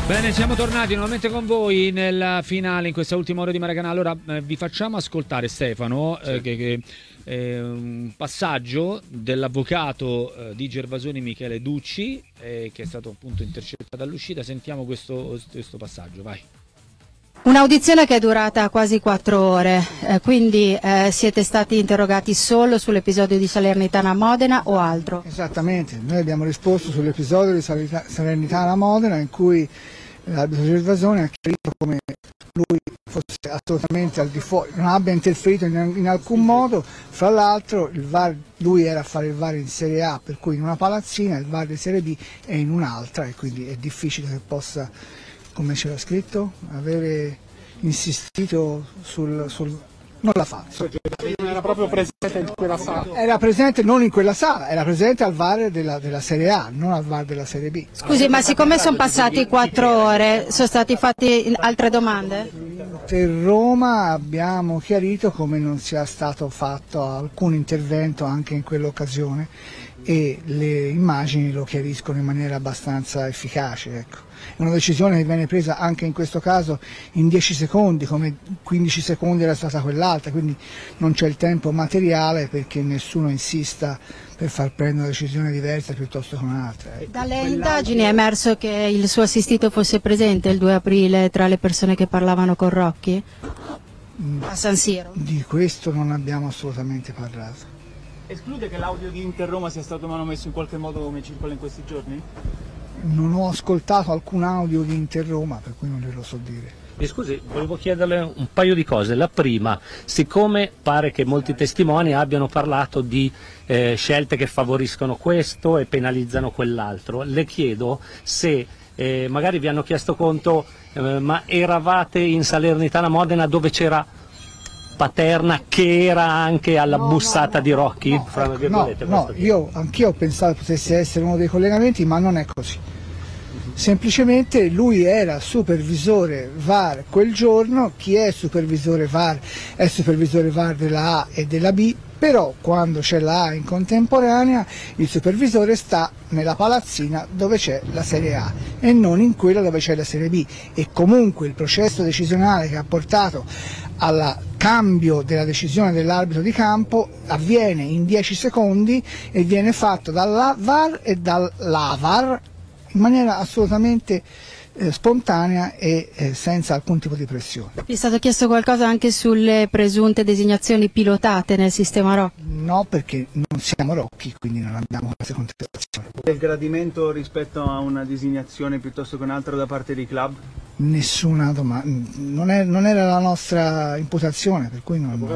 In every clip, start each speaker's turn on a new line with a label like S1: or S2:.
S1: Bene, siamo tornati nuovamente con voi nella finale, in questa ultima ora di Maracanã. Allora vi facciamo ascoltare, Stefano, un passaggio dell'avvocato di Gervasoni, Michele Ducci, che è stato appunto intercettato all'uscita. Sentiamo questo passaggio, vai.
S2: Un'audizione che è durata quasi 4 ore, quindi siete stati interrogati solo sull'episodio di Salernitana-Modena o altro?
S3: Esattamente, noi abbiamo risposto sull'episodio di Salernitana-Modena in cui l'arbitro Gervasoni ha chiarito come lui fosse assolutamente al di fuori, non abbia interferito in alcun modo. Fra l'altro il VAR, lui era a fare il VAR in Serie A, per cui in una palazzina, il VAR di Serie B è in un'altra e quindi è difficile che possa, come c'era scritto, avere insistito non l'ha fatto.
S4: Non era proprio presente in quella sala.
S3: Era presente non in quella sala, era presente al VAR della Serie A, non al VAR della Serie B.
S2: Scusi, ma siccome sono passati 4 ore, sono stati fatti altre domande?
S3: Per Roma abbiamo chiarito come non sia stato fatto alcun intervento anche in quell'occasione e le immagini lo chiariscono in maniera abbastanza efficace, ecco. È una decisione che viene presa anche in questo caso in 10 secondi, come 15 secondi era stata quell'altra, quindi non c'è il tempo materiale perché nessuno insista per far prendere una decisione diversa piuttosto che un'altra.
S2: Dalle indagini è emerso che il suo assistito fosse presente il 2 aprile tra le persone che parlavano con Rocchi a San Siro?
S3: Di questo non abbiamo assolutamente parlato.
S4: Esclude che l'audio di Inter Roma sia stato manomesso in qualche modo come circola in questi giorni?
S3: Non ho ascoltato alcun audio di Inter Roma, per cui non glielo so dire.
S5: Mi scusi, volevo chiederle un paio di cose. La prima, siccome pare che molti testimoni abbiano parlato di scelte che favoriscono questo e penalizzano quell'altro, le chiedo se magari vi hanno chiesto conto, ma eravate in Salernitana-Modena dove c'era Paterna che era anche alla bussata di Rocchi?
S3: Anch'io ho pensato potesse essere uno dei collegamenti, ma non è così. Semplicemente lui era supervisore VAR quel giorno. Chi è supervisore VAR è supervisore VAR della A e della B, però quando c'è la A in contemporanea il supervisore sta nella palazzina dove c'è la Serie A e non in quella dove c'è la Serie B, e comunque il processo decisionale che ha portato al cambio della decisione dell'arbitro di campo avviene in 10 secondi e viene fatto dalla VAR e dall'AVAR in maniera assolutamente spontanea e senza alcun tipo di pressione.
S2: Vi è stato chiesto qualcosa anche sulle presunte designazioni pilotate nel sistema Rocchi?
S3: No, perché non siamo Rocchi, quindi non abbiamo queste contestazioni.
S4: Del gradimento rispetto a una designazione piuttosto che un'altra da parte dei club?
S3: Nessuna domanda, non era la nostra imputazione, per cui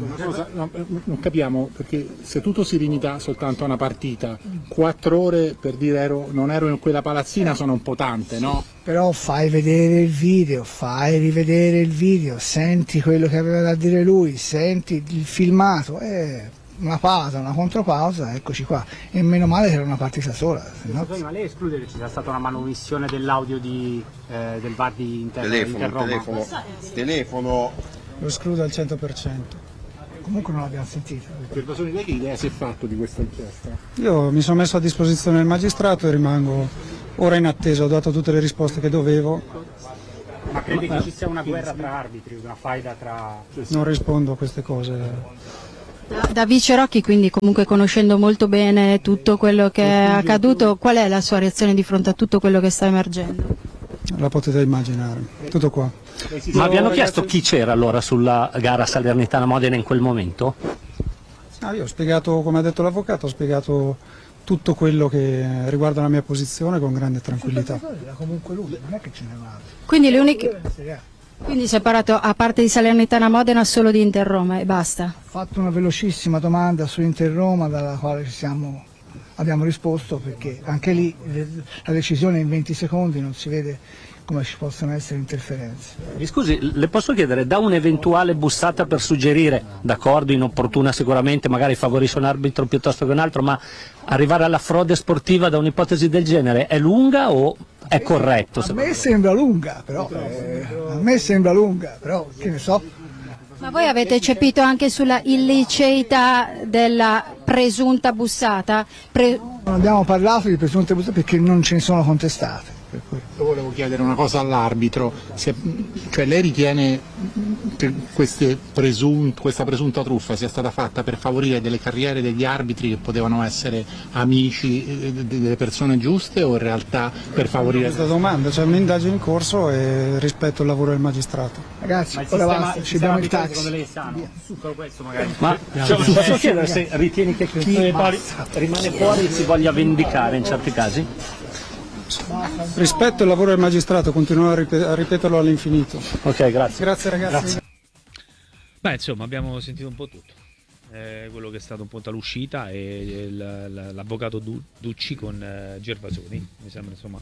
S6: non capiamo, perché se tutto si limita soltanto a una partita, 4 ore per dire non ero in quella palazzina sono un po' tante, no?
S3: Però fai vedere il video, fai rivedere il video, senti quello che aveva da dire lui, senti il filmato, una pausa, una contropausa, eccoci qua. E meno male che era una partita sola.
S7: No? Ma lei esclude che ci sia stata una manomissione dell'audio del VAR di Inter Roma?
S8: Telefono.
S3: Lo escludo al 100%. Comunque non l'abbiamo sentito.
S6: Gervasoni, lei che idea si è fatto di questa inchiesta?
S9: Io mi sono messo a disposizione del magistrato e rimango ora in attesa, ho dato tutte le risposte che dovevo.
S7: Ma credi che ci sia una guerra tra arbitri, una faida tra...
S9: Non rispondo a queste cose.
S2: Da vice Rocchi, quindi comunque conoscendo molto bene tutto quello che è accaduto, qual è la sua reazione di fronte a tutto quello che sta emergendo?
S9: La potete immaginare, tutto qua.
S5: Ma vi hanno chiesto chi c'era allora sulla gara Salernitana-Modena in quel momento?
S9: Io ho spiegato, come ha detto l'avvocato, ho spiegato tutto quello che riguarda la mia posizione con grande tranquillità.
S3: Era comunque lui, non è che ce n'erano.
S2: Quindi le uniche... Quindi si è parlato, a parte di Salernitana-Modena, solo di Inter Roma e basta?
S3: Ho fatto una velocissima domanda su Inter Roma dalla quale abbiamo risposto, perché anche lì la decisione è in 20 secondi, non si vede come ci possono essere interferenze.
S5: Mi scusi, le posso chiedere, da un'eventuale bussata per suggerire, d'accordo, inopportuna sicuramente, magari favorisce un arbitro piuttosto che un altro, ma arrivare alla frode sportiva da un'ipotesi del genere è lunga o è corretto?
S3: A me sembra lunga, però che ne so.
S2: Ma voi avete cepito anche sulla illiceità della presunta bussata?
S3: Non abbiamo parlato di presunte bussate perché non ce ne sono contestate.
S6: Io volevo chiedere una cosa all'arbitro, cioè lei ritiene che questa presunta truffa sia stata fatta per favorire delle carriere degli arbitri che potevano essere amici delle persone giuste, o in realtà per favorire...
S9: Questa domanda, c'è un'indagine in corso e rispetto al lavoro del magistrato.
S3: Ragazzi,
S7: Ma il
S3: ora
S7: sistema,
S3: basta,
S7: il
S3: ci diamo
S7: sistema
S3: il
S7: arbitral secondo
S3: taxi.
S7: lei è sano? Solo questo magari.
S5: Ma posso chiedere se ritieni che chi rimane fuori si voglia vendicare in certi casi?
S9: Rispetto al lavoro del magistrato, continuo a ripeterlo all'infinito.
S5: Ok, grazie.
S9: Grazie ragazzi.
S1: Beh, insomma, abbiamo sentito un po' tutto. Quello che è stato un po' l'uscita e l'avvocato Ducci con Gervasoni. Mi sembra, insomma,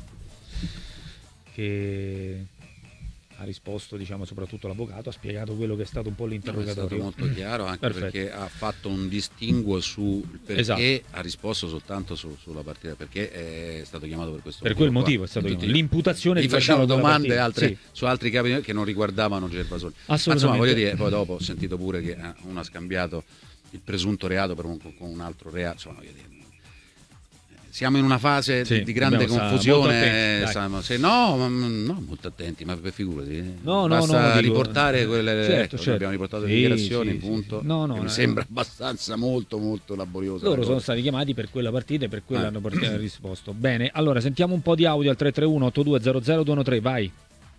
S1: che ha risposto, diciamo, soprattutto l'avvocato, ha spiegato quello che è stato un po' l'interrogatorio.
S10: È stato molto chiaro, anche
S1: Perfetto.
S10: perché ha fatto un distinguo su perché
S1: Esatto.
S10: ha risposto soltanto sulla partita, perché è stato chiamato per questo
S1: Per quel
S10: qua.
S1: motivo è stato
S10: Tutti-
S1: chiamato. L'imputazione
S10: gli facevano
S1: riguardava
S10: domande
S1: quella
S10: altre,
S1: partita. Sì.
S10: su altri capi che non riguardavano Gervasoni. Ma
S1: Assolutamente.
S10: insomma, voglio dire, poi dopo ho sentito pure che uno ha scambiato il presunto reato con un altro reato, insomma, voglio dire, siamo in una fase
S1: Sì,
S10: di grande
S1: dobbiamo stare
S10: confusione.
S1: molto attenti,
S10: No, molto attenti, ma figurati.
S1: No,
S10: basta
S1: dico,
S10: riportare quelle.
S1: certo,
S10: ecco,
S1: certo.
S10: abbiamo riportato le
S1: Sì,
S10: dichiarazioni,
S1: sì,
S10: punto.
S1: sì. No,
S10: mi sembra abbastanza molto laborioso.
S1: Loro sono stati chiamati per quella partita e per quello hanno risposto. Bene, allora sentiamo un po' di audio al 331 8200 213, vai.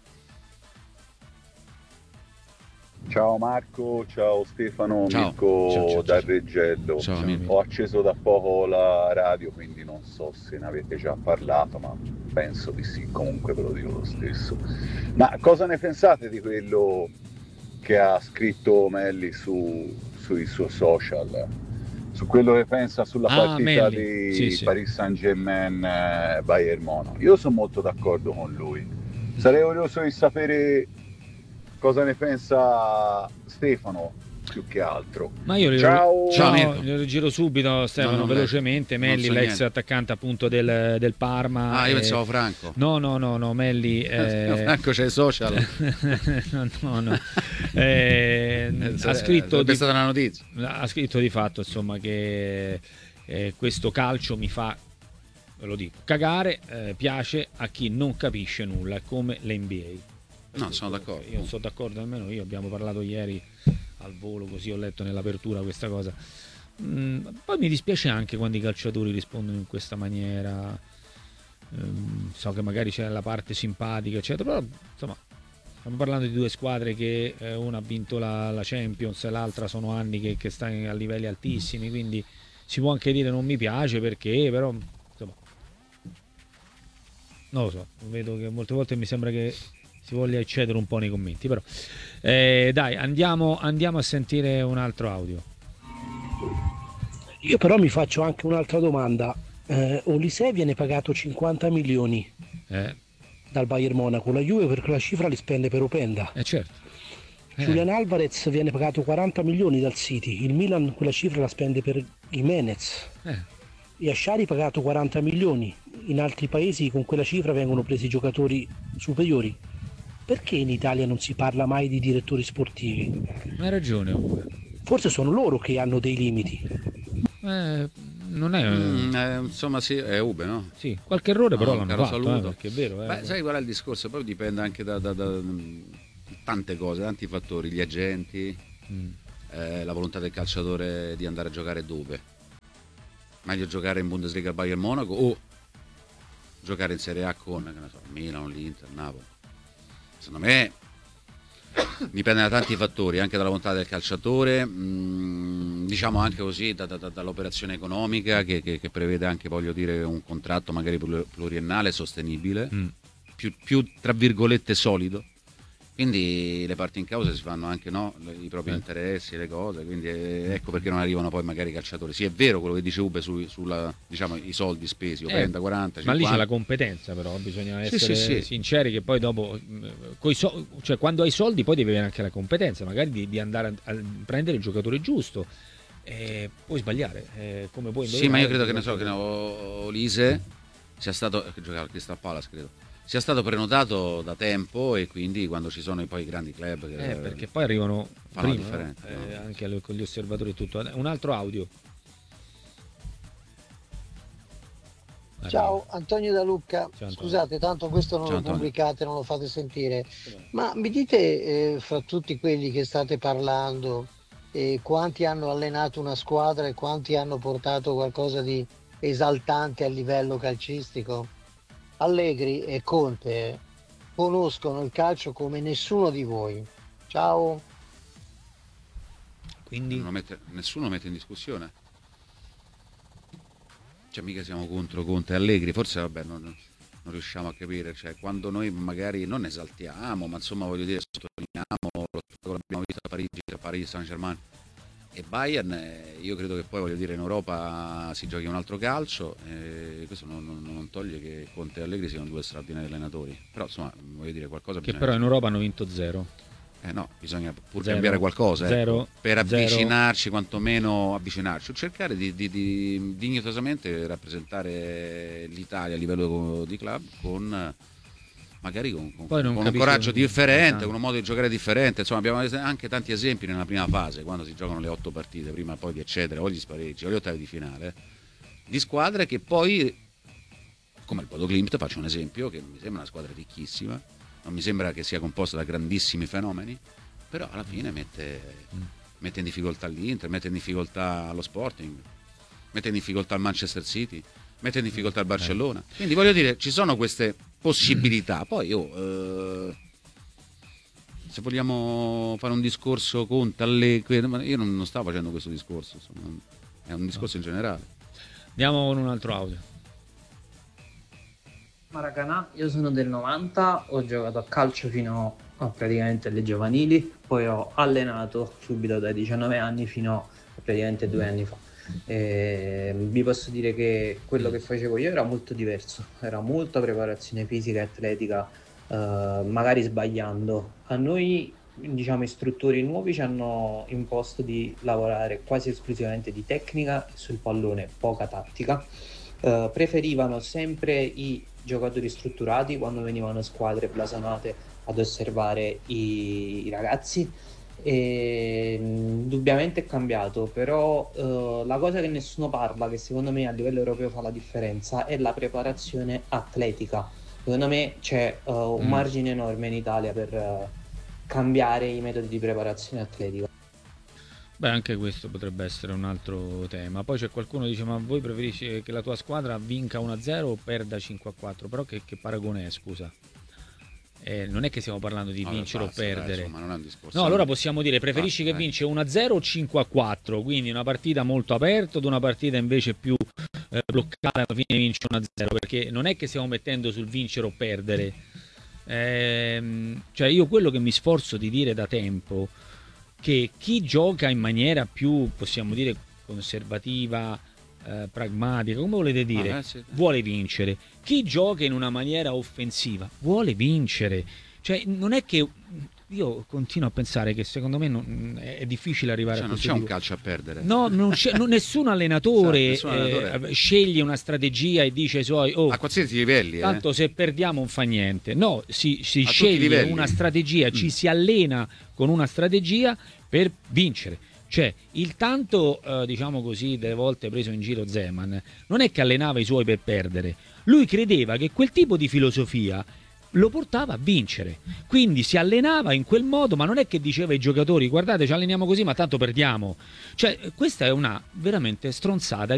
S11: Ciao Marco, ciao Stefano,
S10: Ciao.
S11: Mirko
S10: Ciao.
S11: dal Reggello.
S10: Ciao, Mirko.
S11: Ho acceso da poco la radio, quindi non so se ne avete già parlato, ma penso di sì, comunque ve lo dico lo stesso. Ma cosa ne pensate di quello che ha scritto Melli sui suoi social? Su quello che pensa sulla partita
S1: Melli.
S11: di
S1: Sì.
S11: Paris Saint-Germain Bayern Monaco? Io sono molto d'accordo con lui. Sarei curioso di sapere cosa ne pensa Stefano, più che altro.
S1: Ma io
S11: Ciao.
S1: glielo giro subito, Stefano,
S10: No,
S1: velocemente.
S10: non
S1: Melli,
S10: so
S1: l'ex
S10: niente.
S1: attaccante appunto del Parma.
S10: Io pensavo Franco.
S1: No, Melli.
S10: Franco c'è i social.
S1: no. Ha scritto
S10: È stata una notizia.
S1: Ha scritto di fatto, insomma, che questo calcio mi fa, ve lo dico, cagare, piace a chi non capisce nulla, come l'NBA.
S10: No, sono d'accordo.
S1: Io sono d'accordo, almeno io. Abbiamo parlato ieri al volo, così ho letto nell'apertura questa cosa. Poi mi dispiace anche quando i calciatori rispondono in questa maniera. So che magari c'è la parte simpatica, eccetera, però insomma stiamo parlando di due squadre che una ha vinto la Champions e l'altra sono anni che sta a livelli altissimi, quindi si può anche dire non mi piace perché, però insomma non lo so, vedo che molte volte mi sembra che si voglia eccedere un po' nei commenti, però dai, andiamo a sentire un altro audio.
S12: Io però mi faccio anche un'altra domanda. Olise viene pagato 50 milioni dal Bayern Monaco, la Juve per quella cifra li spende per Openda.
S1: Certo.
S12: Julian Alvarez viene pagato 40 milioni dal City, il Milan quella cifra la spende per Jimenez. Yashari pagato 40 milioni, in altri paesi con quella cifra vengono presi giocatori superiori. Perché in Italia non si parla mai di direttori sportivi?
S1: Hai ragione, Uwe.
S12: Forse sono loro che hanno dei limiti.
S1: Non è
S10: insomma sì, è Ube, no?
S1: Sì, qualche errore però l'hanno
S10: caro
S1: fatto,
S10: saluto.
S1: perché è vero.
S10: Beh, sai qual è il discorso? Poi dipende anche da tante cose, tanti fattori, gli agenti, la volontà del calciatore di andare a giocare dove. Meglio giocare in Bundesliga Bayern Monaco o giocare in Serie A con, che ne so, Milano, l'Inter, Napoli. Secondo me dipende da tanti fattori, anche dalla volontà del calciatore, diciamo anche così dall'operazione economica che prevede anche, voglio dire, un contratto magari pluriennale sostenibile, più tra virgolette solido. Quindi le parti in causa si fanno anche i propri interessi, le cose, quindi ecco perché non arrivano poi magari i calciatori. Sì, è vero quello che dice Ube sulla, diciamo, i soldi spesi, 30, 40, 50.
S1: Ma lì c'è la competenza, però bisogna essere
S10: sì.
S1: sinceri che poi dopo, cioè quando hai soldi poi devi avere anche la competenza, magari di andare a prendere il giocatore giusto. Puoi sbagliare, come puoi.
S10: Sì, ma io credo che Olise sia stato, che giocava al Crystal Palace, credo, sia stato prenotato da tempo e quindi quando ci sono poi i grandi club
S1: perché poi arrivano
S10: fanno la
S1: prima,
S10: differenza, no?
S1: Anche con gli osservatori e tutto. Un altro audio.
S13: Ciao, Antonio da Lucca.
S1: Antonio.
S13: Scusate, tanto questo non
S10: Ciao,
S13: lo
S10: Antonio.
S13: pubblicate, non lo fate sentire. Ma mi dite, fra tutti quelli che state parlando, quanti hanno allenato una squadra e quanti hanno portato qualcosa di esaltante a livello calcistico? Allegri e Conte conoscono il calcio come nessuno di voi. Ciao.
S1: Quindi
S10: Nessuno mette in discussione. Cioè mica siamo contro Conte e Allegri, forse vabbè non riusciamo a capire, cioè quando noi magari non esaltiamo, ma insomma voglio dire sottolineiamo lo spettacolo che abbiamo visto a Paris Saint-Germain e Bayern, io credo che poi voglio dire in Europa si giochi un altro calcio, questo non toglie che Conte e Allegri siano due straordinari allenatori, però insomma voglio dire qualcosa
S1: che
S10: bisogna
S1: però in Europa hanno vinto 0.
S10: no, bisogna pur
S1: Zero.
S10: cambiare qualcosa
S1: Zero.
S10: per
S1: Zero.
S10: avvicinarci, quantomeno avvicinarci, o cercare di dignitosamente rappresentare l'Italia a livello di club con magari con un coraggio differente, con un modo di giocare differente. Insomma, abbiamo anche tanti esempi nella prima fase, quando si giocano le 8 partite, prima poi di accedere o gli spareggi o gli ottavi di finale, di squadre che poi, come il Bodo Glimt, faccio un esempio, che mi sembra una squadra ricchissima, non mi sembra che sia composta da grandissimi fenomeni, però alla fine mette in difficoltà l'Inter, mette in difficoltà lo Sporting, mette in difficoltà il Manchester City, mette in difficoltà il Barcellona. Quindi voglio dire, ci sono queste possibilità. Poi se vogliamo fare un discorso Conte, Allegri, io non stavo facendo questo discorso, insomma, è un discorso in generale.
S1: Andiamo con un altro audio.
S14: Maracanà, io sono del 90, ho giocato a calcio fino a praticamente alle giovanili, poi ho allenato subito dai 19 anni fino a praticamente 2 anni fa. Vi posso dire che quello che facevo io era molto diverso, era molta preparazione fisica e atletica, magari sbagliando. A noi, diciamo, istruttori nuovi ci hanno imposto di lavorare quasi esclusivamente di tecnica sul pallone, poca tattica. Preferivano sempre i giocatori strutturati quando venivano squadre blasonate ad osservare i ragazzi. Indubbiamente è cambiato, però la cosa che nessuno parla, che secondo me a livello europeo fa la differenza, è la preparazione atletica. Secondo me c'è un margine enorme in Italia per cambiare i metodi di preparazione atletica.
S1: Beh, anche questo potrebbe essere un altro tema. Poi c'è qualcuno che dice: ma voi preferisci che la tua squadra vinca 1-0 o perda 5-4? Però che paragone è, scusa? Non è che stiamo parlando di vincere o perdere.
S10: Insomma, non è un discorso.
S1: No, allora possiamo dire: preferisci che vince 1-0 o 5-4? Quindi una partita molto aperta, ad una partita invece più bloccata, alla fine vince 1-0, perché non è che stiamo mettendo sul vincere o perdere. Cioè io quello che mi sforzo di dire da tempo, che chi gioca in maniera più, possiamo dire, conservativa, pragmatica, come volete dire,
S10: sì.
S1: vuole vincere. Chi gioca in una maniera offensiva vuole vincere. Cioè non è che io continuo a pensare che secondo me è difficile arrivare a
S10: non
S1: questo
S10: c'è un
S1: tipo.
S10: calcio a perdere.
S1: No, nessun allenatore,
S10: Esatto, nessun allenatore
S1: sceglie una strategia e dice ai suoi:
S10: a qualsiasi livelli,
S1: tanto se perdiamo non fa niente. No, si
S10: tutti i
S1: sceglie
S10: livelli.
S1: una strategia, ci si allena con una strategia per vincere. Cioè il tanto, diciamo così, delle volte preso in giro Zeman non è che allenava i suoi per perdere, lui credeva che quel tipo di filosofia lo portava a vincere, quindi si allenava in quel modo, ma non è che diceva ai giocatori: guardate, ci alleniamo così ma tanto perdiamo. Cioè questa è una veramente stronzata